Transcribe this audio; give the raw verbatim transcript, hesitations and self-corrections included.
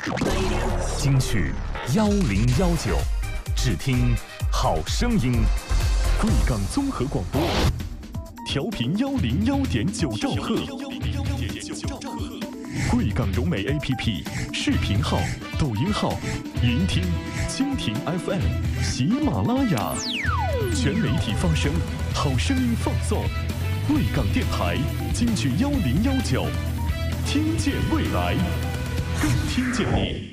金曲幺零幺九，只听好声音。贵港综合广播，调频幺零幺点九兆赫。贵港融媒 A P P 视频号、抖音号、云听、蜻蜓 F M、喜马拉雅，全媒体发声，好声音放送。贵港电台金曲幺零幺九，听见未来，更听见你。